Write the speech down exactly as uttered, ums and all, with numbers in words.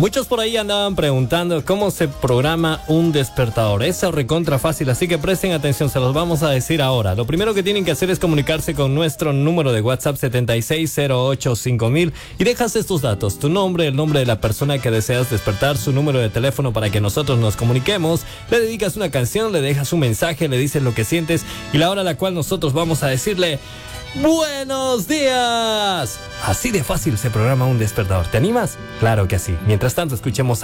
Muchos por ahí andaban preguntando cómo se programa un despertador. Es recontra fácil, así que presten atención, se los vamos a decir ahora. Lo primero que tienen que hacer es comunicarse con nuestro número de WhatsApp setenta y seis cero ocho cinco mil y dejas estos datos, tu nombre, el nombre de la persona que deseas despertar, su número de teléfono para que nosotros nos comuniquemos, le dedicas una canción, le dejas un mensaje, le dices lo que sientes y la hora a la cual nosotros vamos a decirle ¡buenos días! Así de fácil se programa un despertador. ¿Te animas? Claro que sí. Mientras tanto, escuchemos a